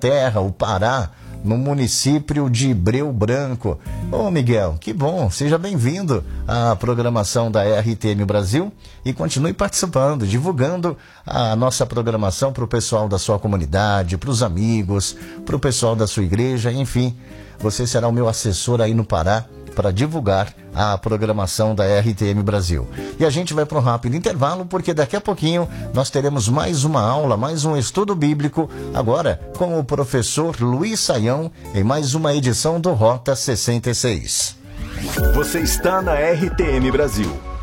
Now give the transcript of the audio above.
terra, o Pará, no município de Breu Branco. Ô Miguel, que bom, seja bem-vindo à programação da RTM Brasil e continue participando, divulgando a nossa programação para o pessoal da sua comunidade, para os amigos, para o pessoal da sua igreja, enfim, você será o meu assessor aí no Pará para divulgar a programação da RTM Brasil. E a gente vai para um rápido intervalo, porque daqui a pouquinho nós teremos mais uma aula, mais um estudo bíblico, agora com o professor Luiz Saião, em mais uma edição do Rota 66. Você está na RTM Brasil.